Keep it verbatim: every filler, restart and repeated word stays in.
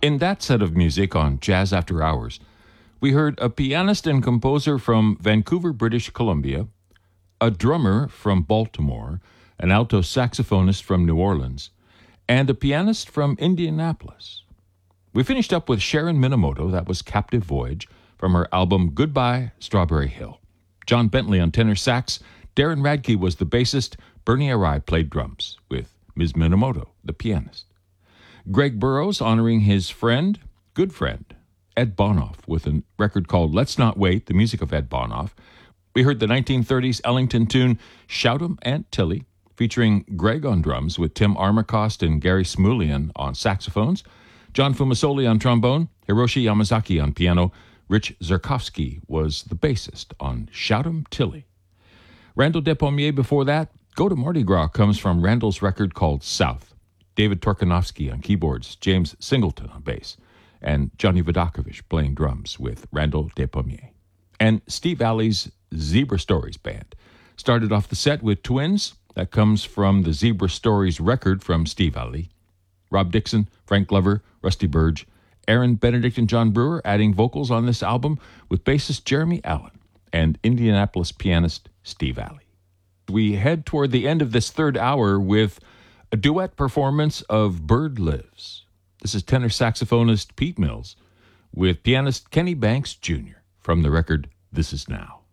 In that set of music on Jazz After Hours, we heard a pianist and composer from Vancouver, British Columbia, a drummer from Baltimore, an alto saxophonist from New Orleans, and a pianist from Indianapolis. We finished up with Sharon Minamoto, that was Captive Voyage, from her album Goodbye, Strawberry Hill. John Bentley on tenor sax, Darren Radke was the bassist, Bernie Arai played drums, with Miz Minamoto, the pianist. Greg Burrows honoring his friend, good friend, Ed Bonoff, with a record called Let's Not Wait, the music of Ed Bonoff. We heard the nineteen thirties Ellington tune Shout 'em Aunt Tilly, featuring Greg on drums with Tim Armacost and Gary Smulian on saxophones, John Fumasoli on trombone, Hiroshi Yamazaki on piano, Rich Zerkovsky was the bassist on Shout 'em Tilly. Randall Despommier before that, Go to Mardi Gras comes from Randall's record called South. David Torkanovsky on keyboards, James Singleton on bass, and Johnny Vodakovich playing drums with Randall Despommier. And Steve Alley's Zebra Stories Band started off the set with Twins. That comes from the Zebra Stories record from Steve Alley. Rob Dixon, Frank Glover, Rusty Burge, Aaron Benedict and John Brewer adding vocals on this album with bassist Jeremy Allen and Indianapolis pianist Steve Alley. We head toward the end of this third hour with a duet performance of Bird Lives. This is tenor saxophonist Pete Mills with pianist Kenny Banks Junior from the record This Is Now.